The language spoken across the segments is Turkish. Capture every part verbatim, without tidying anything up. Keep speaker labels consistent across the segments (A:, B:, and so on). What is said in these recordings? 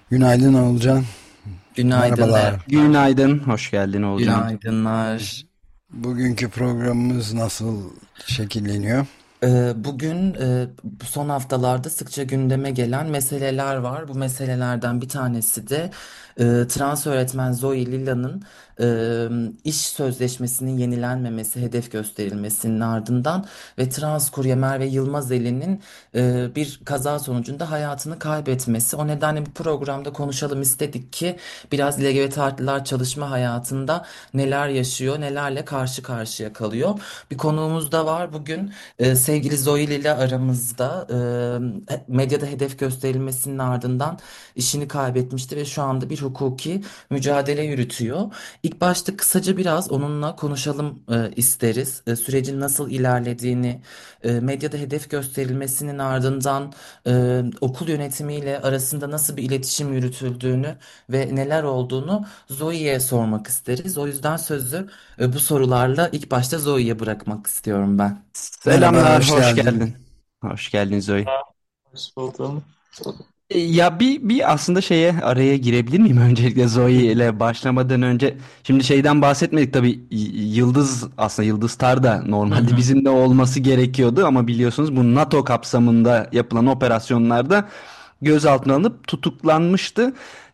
A: Günaydın Oğulcan.
B: Günaydın
A: Merhabalar.
B: Erkan.
C: Günaydın, hoş geldin Olcan.
B: Günaydınlar.
A: Bugünkü programımız nasıl şekilleniyor?
B: Ee, Bugün e, bu son haftalarda sıkça gündeme gelen meseleler var. Bu meselelerden bir tanesi de e, trans öğretmen Zoe Lila'nın e, iş sözleşmesinin yenilenmemesi, hedef gösterilmesinin ardından ve trans kurye Merve Yılmazeli'nin e, bir kaza sonucunda hayatını kaybetmesi. O nedenle bu programda konuşalım istedik ki biraz L G B T artılar çalışma hayatında neler yaşıyor, nelerle karşı karşıya kalıyor. Bir konuğumuz da var bugün. Ee, sevgili Zoe ile aramızda e, medyada hedef gösterilmesinin ardından işini kaybetmişti ve şu anda bir hukuki mücadele yürütüyor. İlk başta kısaca biraz onunla konuşalım e, isteriz. E, sürecin nasıl ilerlediğini, e, medyada hedef gösterilmesinin ardından e, okul yönetimiyle arasında nasıl bir iletişim yürütüldüğünü ve neler olduğunu Zoe'ye sormak isteriz. O yüzden sözü e, bu sorularla ilk başta Zoe'ye bırakmak istiyorum ben.
A: Merhaba,
C: Selamlar,
A: hoş
C: hoş
A: geldin.
C: geldin. Hoş geldin Zoe.
B: Hoş buldum.
C: E, Ya bir, bir aslında şeye araya girebilir miyim öncelikle Zoe ile başlamadan önce? Şimdi şeyden bahsetmedik tabii. Y- Yıldız aslında Yıldız Tar da
B: Hı
C: normalde
B: hı.
C: bizimle olması gerekiyordu ama biliyorsunuz bu NATO kapsamında yapılan operasyonlarda gözaltına alınıp tutuklanmıştı.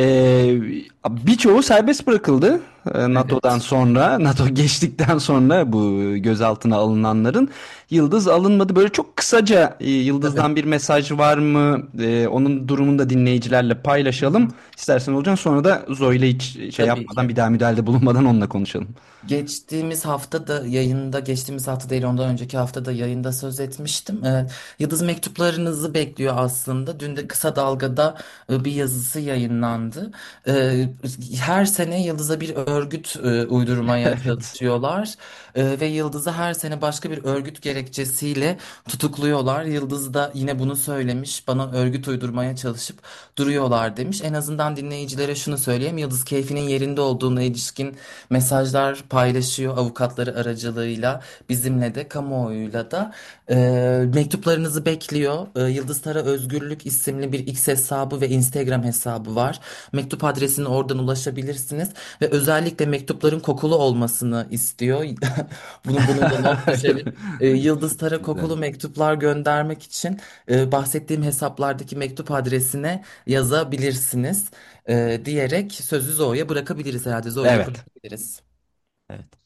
C: Ee, Birçoğu serbest bırakıldı. Ee, NATO'dan
B: Evet.
C: sonra, NATO geçtikten sonra bu gözaltına alınanların Yıldız alınmadı. Böyle çok kısaca e,
B: Tabii.
C: Yıldız'dan bir mesaj var mı? E, onun durumunu da dinleyicilerle
B: Hı hı.
C: paylaşalım. İstersen Olcan sonra da Zoe ile hiç şey
B: Tabii
C: yapmadan
B: ki.
C: bir daha müdahalede bulunmadan onunla konuşalım.
B: Geçtiğimiz hafta da yayında, geçtiğimiz hafta değil ondan önceki hafta da yayında söz etmiştim. Ee, Yıldız mektuplarınızı bekliyor aslında. Dün de Kısa Dalga'da e, bir yazısı yayınlandı. Ee, Her sene Yıldız'a bir örgüt e, uydurmaya
C: Evet.
B: çalışıyorlar. Ee, Ve Yıldız'ı her sene başka bir örgüt gerekçesiyle tutukluyorlar. Yıldız da yine bunu söylemiş. Bana örgüt uydurmaya çalışıp duruyorlar demiş. En azından dinleyicilere şunu söyleyeyim. Yıldız keyfinin yerinde olduğuna ilişkin mesajlar paylaşıyor avukatları aracılığıyla, bizimle de kamuoyuyla da. Ee, mektuplarınızı bekliyor. Ee, Yıldız Tara Özgürlük isimli bir X hesabı ve Instagram hesabı var. Mektup adresine oradan ulaşabilirsiniz ve özellikle mektupların kokulu olmasını istiyor. Bunu bunu da not düşelim. Ee, Yıldız Tara
C: Güzel.
B: kokulu mektuplar göndermek için e, bahsettiğim hesaplardaki mektup adresine yazabilirsiniz e, diyerek sözü Zoe'ye bırakabiliriz herhalde. Zoe'ye
C: Evet.
B: bırakabiliriz.
C: Evet.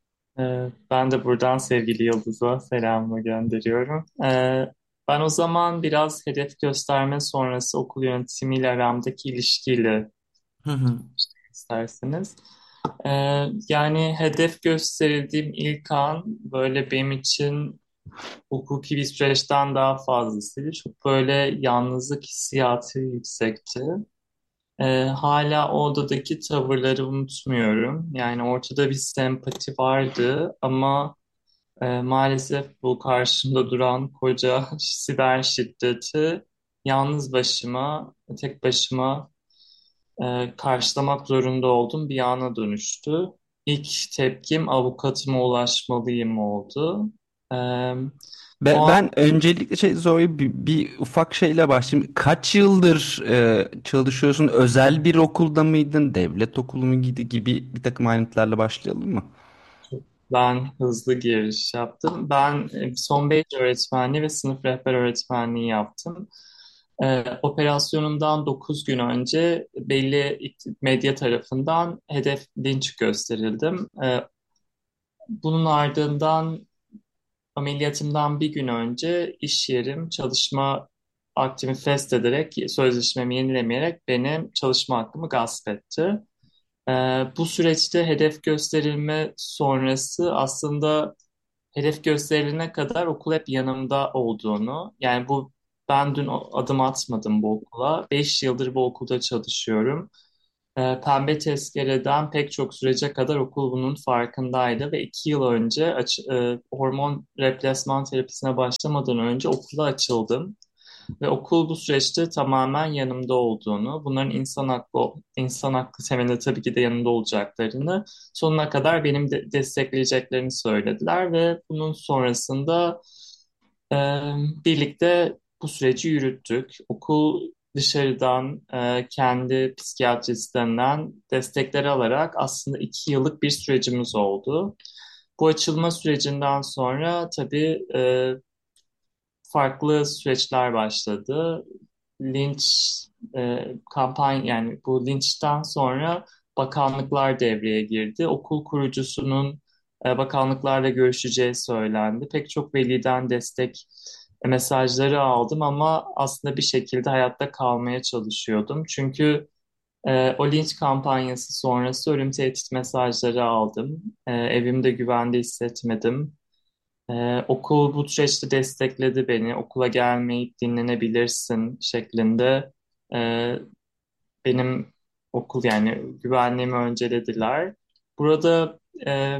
D: Ee, Ben de buradan sevgili Yıldız'a selamımı gönderiyorum. Ee, Ben o zaman biraz hedef gösterme sonrası okul yönetimiyle aramdaki ilişkiyle
B: Hı hı.
D: isterseniz. Ee, Yani hedef gösterildiğim ilk an böyle benim için hukuki bir süreçten daha fazlasıydı. Çok böyle yalnızlık hissiyatı yüksekti. Ee, hala o odadaki tavırları unutmuyorum. Yani ortada bir sempati vardı ama e, maalesef bu karşımda duran koca siber şiddeti yalnız başıma, tek başıma e, karşılamak zorunda oldum bir ana dönüştü. İlk tepkim avukatıma ulaşmalıyım oldu. E, O
C: Be-
D: an
C: Ben öncelikle şey Zoe bir, bir ufak şeyle başlayayım. Kaç yıldır e, çalışıyorsun? Özel bir okulda mıydın? Devlet okulu mu gibi, gibi bir takım ayrıntılarla başlayalım mı?
D: ben hızlı giriş yaptım. Ben e, son beş öğretmenliği ve sınıf rehber öğretmenliği yaptım. Ee, operasyonundan dokuz gün önce belli medya tarafından hedef linç gösterildim. Ee, bunun ardından ameliyatımdan bir gün önce iş yerim çalışma akdimi feshederek sözleşmemi yenilemeyerek benim çalışma hakkımı gasp etti. Ee, Bu süreçte hedef gösterilme sonrası aslında hedef gösterilene kadar okul hep yanımda olduğunu, yani bu ben dün o- adım atmadım bu okula. Beş yıldır bu okulda çalışıyorum. Ee, Pembe tezkereden pek çok sürece kadar okul bunun farkındaydı ve iki yıl önce aç- e, hormon replasman terapisine başlamadan önce okula açıldım. Ve okul bu süreçte tamamen yanımda olduğunu, bunların insan hakkı, insan hakkı temelinde tabii ki de yanımda olacaklarını, sonuna kadar benim de destekleyeceklerini söylediler ve bunun sonrasında e, birlikte bu süreci yürüttük. Okul dışarıdan e, kendi psikiyatristlerinden destekleri alarak aslında iki yıllık bir sürecimiz oldu. Bu açılma sürecinden sonra tabii e, farklı süreçler başladı. Linç e, kampanya yani bu linçten sonra bakanlıklar devreye girdi. Okul kurucusunun e, bakanlıklarla görüşeceği söylendi. Pek çok veliden destek e, mesajları aldım ama aslında bir şekilde hayatta kalmaya çalışıyordum. Çünkü e, o linç kampanyası sonrası ölüm tehdit mesajları aldım. E, evimde güvende hissetmedim. Ee, okul bu süreçte destekledi beni. Okula gelmeyip dinlenebilirsin şeklinde. Ee, benim okul yani güvenliğimi öncelediler. Burada e,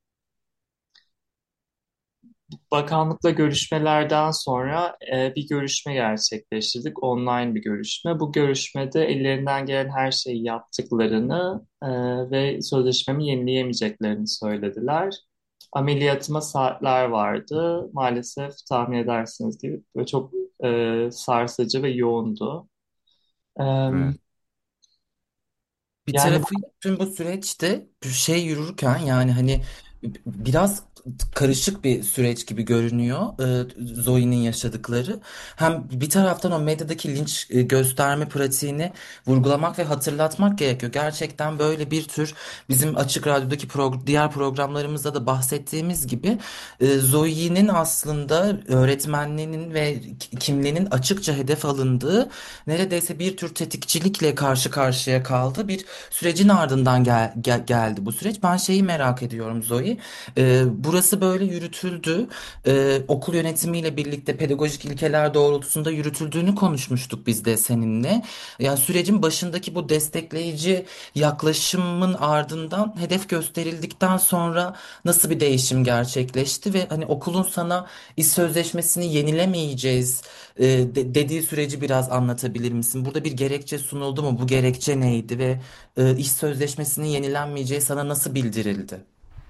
D: bakanlıkla görüşmelerden sonra e, bir görüşme gerçekleştirdik. Online bir görüşme. Bu görüşmede ellerinden gelen her şeyi yaptıklarını e, ve sözleşmemi yenileyemeyeceklerini söylediler. Ameliyatıma saatler vardı. Maalesef tahmin edersiniz gibi böyle çok e, sarsıcı ve yoğundu. E,
C: Evet.
B: Bir
D: yani
B: tarafı tüm bu süreçte bir şey yürürken yani hani biraz karışık bir süreç gibi görünüyor e, Zoe'nin yaşadıkları. Hem bir taraftan o medyadaki linç e, gösterme pratiğini vurgulamak ve hatırlatmak gerekiyor. Gerçekten böyle bir tür bizim Açık Radyo'daki prog- diğer programlarımızda da bahsettiğimiz gibi e, Zoe'nin aslında öğretmenliğinin ve kimliğinin açıkça hedef alındığı neredeyse bir tür tetikçilikle karşı karşıya kaldı. Bir sürecin ardından gel, gel- geldi bu süreç. Ben şeyi merak ediyorum Zoe. Ee, burası böyle yürütüldü. Ee, okul yönetimiyle birlikte pedagojik ilkeler doğrultusunda yürütüldüğünü konuşmuştuk biz de seninle. Yani sürecin başındaki bu destekleyici yaklaşımın ardından hedef gösterildikten sonra nasıl bir değişim gerçekleşti ve hani okulun sana iş sözleşmesini yenilemeyeceğiz e, de- dediği süreci biraz anlatabilir misin? Burada bir gerekçe sunuldu mu? Bu gerekçe neydi ve e, iş sözleşmesinin yenilenmeyeceği sana nasıl bildirildi?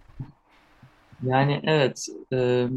D: yani evet, e,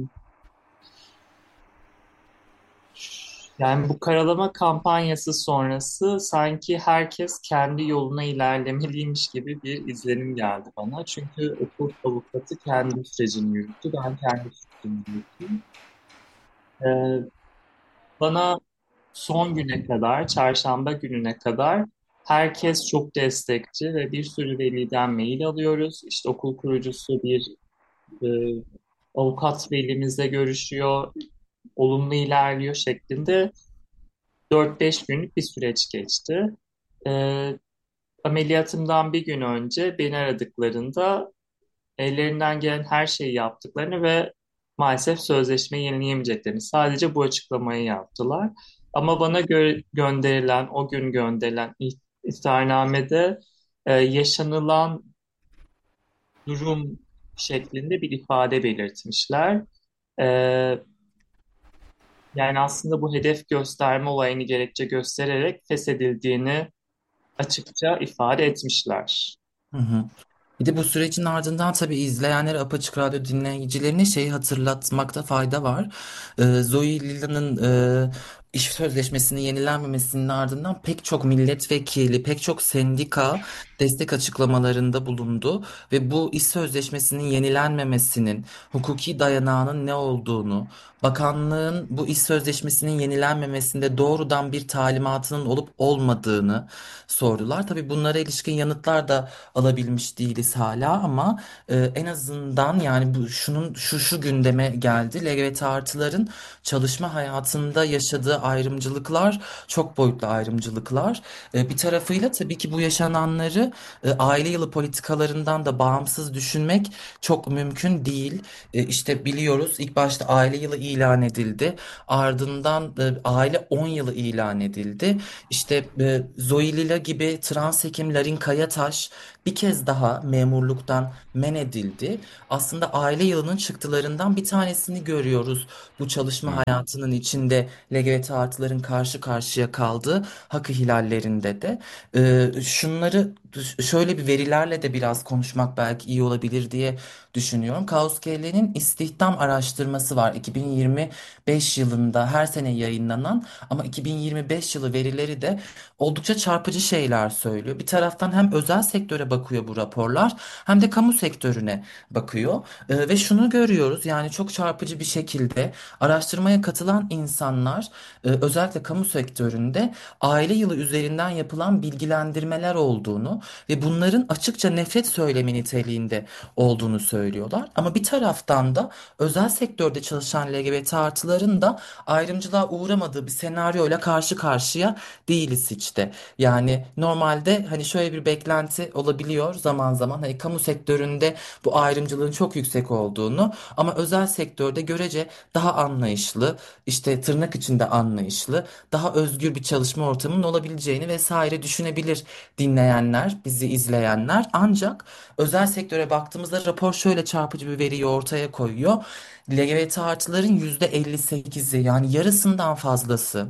D: yani bu karalama kampanyası sonrası sanki herkes kendi yoluna ilerlemeliymiş gibi bir izlenim geldi bana. Çünkü okul avukatı kendi sürecini yürüttü, ben kendi sürecimi yürüttüm. E, bana son güne kadar, çarşamba gününe kadar herkes çok destekçi ve bir sürü veliden mail alıyoruz. İşte okul kurucusu bir e, avukat velimizle görüşüyor, olumlu ilerliyor şeklinde dört beş günlük bir süreç geçti. E, ameliyatımdan bir gün önce beni aradıklarında ellerinden gelen her şeyi yaptıklarını ve maalesef sözleşmeyi yenileyemeyeceklerini sadece bu açıklamayı yaptılar. Ama bana gö- gönderilen, o gün gönderilen ih- ihtarnamede e, yaşanılan durum şeklinde bir ifade belirtmişler. E, yani aslında bu hedef gösterme olayını gerekçe göstererek feshedildiğini açıkça ifade etmişler.
B: Hı hı. Bir de bu sürecin ardından tabii izleyenlere Apaçık Radyo dinleyicilerine şeyi hatırlatmakta fayda var. Ee, Zoe Lilla'nın e, iş sözleşmesinin yenilenmemesinin ardından pek çok milletvekili, pek çok sendika destek açıklamalarında bulundu ve bu iş sözleşmesinin yenilenmemesinin hukuki dayanağının ne olduğunu, bakanlığın bu iş sözleşmesinin yenilenmemesinde doğrudan bir talimatının olup olmadığını sordular. Tabii bunlara ilişkin yanıtlar da alabilmiş değiliz hala ama e, en azından yani bu şunun şu şu gündeme geldi. L G B T artıların çalışma hayatında yaşadığı ayrımcılıklar çok boyutlu ayrımcılıklar. E, bir tarafıyla tabii ki bu yaşananları e, aile yılı politikalarından da bağımsız düşünmek çok mümkün değil. E, işte biliyoruz ilk başta aile yılı ilan edildi. Ardından e, aile on yılı ilan edildi. İşte e, Zoe Lila gibi trans hekim Larin Kayataş bir kez daha memurluktan men edildi. Aslında aile yılının çıktılarından bir tanesini görüyoruz. Bu çalışma
C: Evet.
B: hayatının içinde L G B T artıların karşı karşıya kaldığı hak ihlallerinde de. Ee, şunları ş- şöyle bir verilerle de biraz konuşmak belki iyi olabilir diye düşünüyorum. Kauskele'nin istihdam araştırması var. iki bin yirmi beş yılında her sene yayınlanan ama iki bin yirmi beş yılı verileri de oldukça çarpıcı şeyler söylüyor. Bir taraftan hem özel sektöre bakıyor bu raporlar hem de kamu sektörüne bakıyor. Ee, ve şunu görüyoruz, yani çok çarpıcı bir şekilde araştırmaya katılan insanlar e, özellikle kamu sektöründe aile yılı üzerinden yapılan bilgilendirmeler olduğunu ve bunların açıkça nefret söylemi niteliğinde olduğunu söylüyorlar. Ama bir taraftan da özel sektörde çalışan L G B T artıların da ayrımcılığa uğramadığı bir senaryoyla karşı karşıya değiliz hiç de. Yani normalde hani şöyle bir beklenti olabiliyor zaman zaman, hani kamu sektöründe bu ayrımcılığın çok yüksek olduğunu ama özel sektörde görece daha anlayışlı, işte tırnak içinde anlayışlı, daha özgür bir çalışma ortamının olabileceğini vesaire düşünebilir dinleyenler, bizi izleyenler. Ancak özel sektöre baktığımızda rapor şöyle çarpıcı bir veriyi ortaya koyuyor. L G B T artıların yüzde elli sekizi, yani yarısından fazlası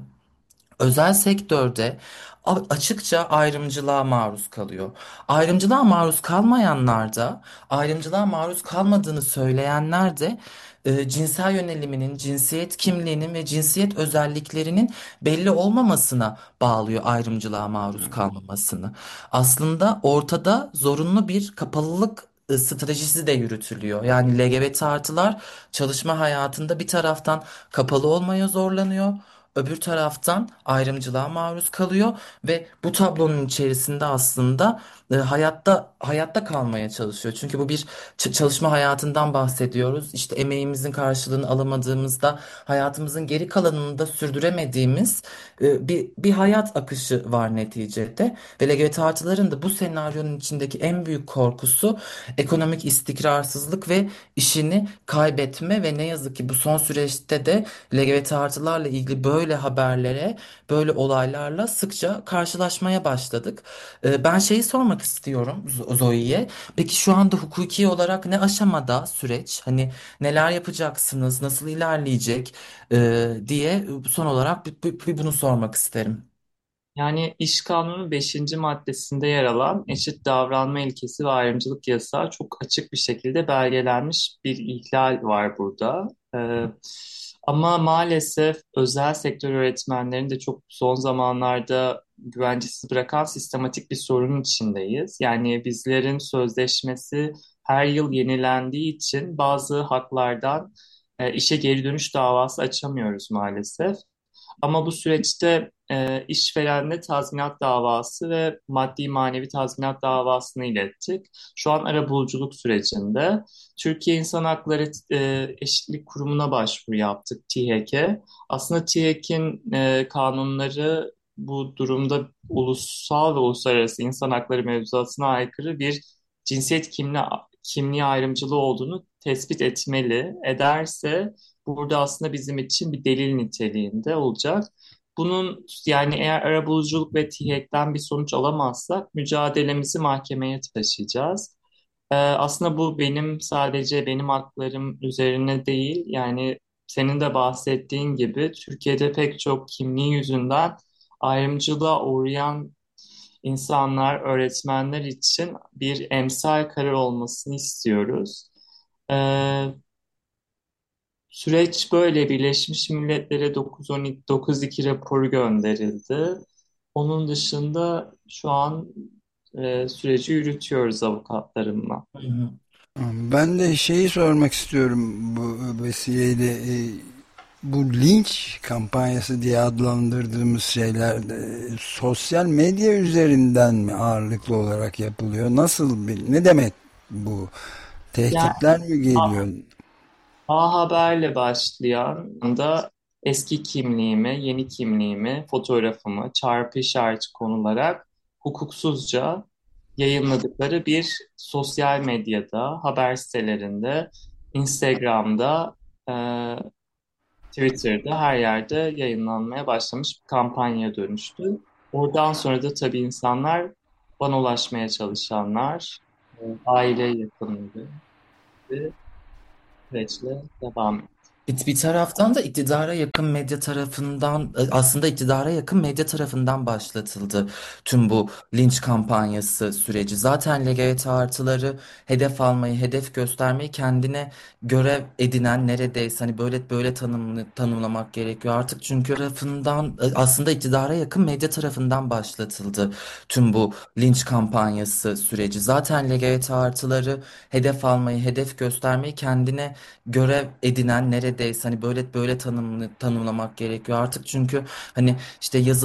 B: özel sektörde a- açıkça ayrımcılığa maruz kalıyor. Ayrımcılığa maruz kalmayanlar da, ayrımcılığa maruz kalmadığını söyleyenler de e, cinsel yöneliminin, cinsiyet kimliğinin ve cinsiyet özelliklerinin belli olmamasına bağlıyor ayrımcılığa maruz kalmamasını. Aslında ortada zorunlu bir kapalılık e, stratejisi de yürütülüyor. Yani L G B T artılar çalışma hayatında bir taraftan kapalı olmaya zorlanıyor. Öbür taraftan ayrımcılığa maruz kalıyor ve bu tablonun içerisinde aslında e, hayatta hayatta kalmaya çalışıyor. Çünkü bu bir ç- çalışma hayatından bahsediyoruz. İşte emeğimizin karşılığını alamadığımızda hayatımızın geri kalanını da sürdüremediğimiz e, bir bir hayat akışı var neticede. Ve L G B T artıların da bu senaryonun içindeki en büyük korkusu ekonomik istikrarsızlık ve işini kaybetme ve ne yazık ki bu son süreçte de L G B T artılarla ilgili böyle haberlere, böyle olaylarla sıkça karşılaşmaya başladık. Ee, ben şeyi sormak istiyorum Zo- Zoe'ye. Peki şu anda hukuki olarak ne aşamada süreç? Hani neler yapacaksınız, nasıl ilerleyecek e, diye son olarak bir, bir- bir bunu sormak isterim.
D: Yani İş Kanunu beşinci maddesinde yer alan eşit davranma ilkesi ve ayrımcılık yasağı çok açık bir şekilde belgelenmiş bir ihlal var burada. Ee, ama maalesef özel sektör öğretmenlerini de çok son zamanlarda güvencesiz bırakan sistematik bir sorunun içindeyiz. Yani bizlerin sözleşmesi her yıl yenilendiği için bazı haklardan e, işe geri dönüş davası açamıyoruz maalesef. Ama bu süreçte e, işverenle tazminat davası ve maddi manevi tazminat davasını ilettik. Şu an arabuluculuk sürecinde. Türkiye İnsan Hakları e, Eşitlik Kurumu'na başvuru yaptık, TİHEK'e. Aslında TİHEK'in e, kanunları bu durumda ulusal ve uluslararası insan hakları mevzuatına aykırı bir cinsiyet kimliği, kimliği ayrımcılığı olduğunu tespit etmeli. Ederse burada aslında bizim için bir delil niteliğinde olacak. Bunun yani eğer arabuluculuk ve TİHEK'ten bir sonuç alamazsak mücadelemizi mahkemeye taşıyacağız. Ee, aslında bu benim sadece benim haklarım üzerine değil, yani senin de bahsettiğin gibi Türkiye'de pek çok kimliği yüzünden ayrımcılığa uğrayan insanlar, öğretmenler için bir emsal karar olmasını istiyoruz. Ee, Süreç böyle Birleşmiş Milletler'e dokuz on iki dokuz iki raporu gönderildi. Onun dışında şu an e, süreci yürütüyoruz avukatlarımla.
B: Hı hı.
A: Ben de şeyi sormak istiyorum bu vesileyle. E, bu linç kampanyası diye adlandırdığımız şeyler e, sosyal medya üzerinden mi ağırlıklı olarak yapılıyor? Nasıl bir, ne demek bu?
D: Yani
A: Tehditler mi
D: A,
A: geliyor?
D: A Haber'le başlayan da eski kimliğimi, yeni kimliğimi, fotoğrafımı çarpı işareti konularak hukuksuzca yayınladıkları bir sosyal medyada, haber sitelerinde, Instagram'da, e, Twitter'da her yerde yayınlanmaya başlamış bir kampanya dönüştü. Oradan sonra da tabii insanlar bana ulaşmaya çalışanlar, e, aile yakınları ve süreçle devam etti.
B: Bir bir taraftan da iktidara yakın medya tarafından aslında iktidara yakın medya tarafından başlatıldı tüm bu linç kampanyası süreci. Zaten L G B T artıları hedef almayı, hedef göstermeyi kendine görev edinen neredeyse hani böyle böyle tanımlı, tanımlamak gerekiyor artık çünkü tarafından aslında iktidara yakın medya tarafından başlatıldı tüm bu linç kampanyası süreci. Zaten L G B T artıları hedef almayı, hedef göstermeyi kendine görev edinen neredeyse hani böyle böyle tanımlı, tanımlamak gerekiyor artık çünkü hani işte yazı